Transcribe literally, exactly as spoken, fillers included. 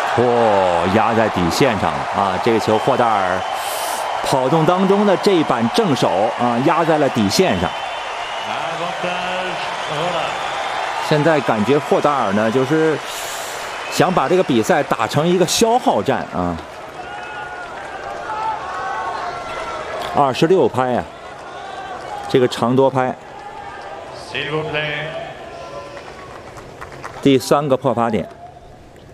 哦，压在底线上了啊！这个球霍达尔跑动当中的这一板正手啊，压在了底线上。现在感觉霍达尔呢，就是想把这个比赛打成一个消耗战啊。二十六拍啊，这个长多拍。第三个破发点。